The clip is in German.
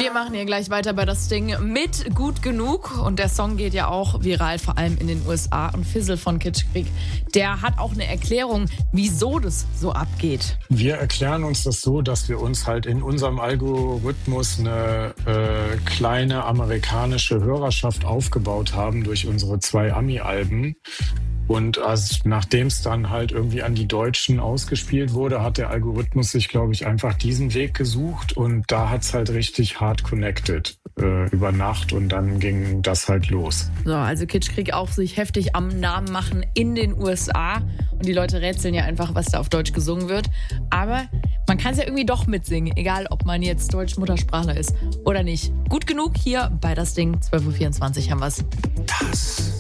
Wir machen hier gleich weiter bei das Ding mit Gut genug. Und der Song geht ja auch viral, vor allem in den USA. Und Fizzle von Kitschkrieg, der hat auch eine Erklärung, wieso das so abgeht. Wir erklären uns das so, dass wir uns halt in unserem Algorithmus eine kleine amerikanische Hörerschaft aufgebaut haben durch unsere 2 Ami-Alben. Und nachdem es dann halt irgendwie an die Deutschen ausgespielt wurde, hat der Algorithmus sich, glaube ich, einfach diesen Weg gesucht. Und da hat es halt richtig hart connected über Nacht. Und dann ging das halt los. So, also Kitschkrieg auch sich heftig am Namen machen in den USA. Und die Leute rätseln ja einfach, was da auf Deutsch gesungen wird. Aber man kann es ja irgendwie doch mitsingen, egal ob man jetzt Deutsch-Muttersprachler ist oder nicht. Gut genug hier bei das Ding, 12.24 Uhr haben wir es. Das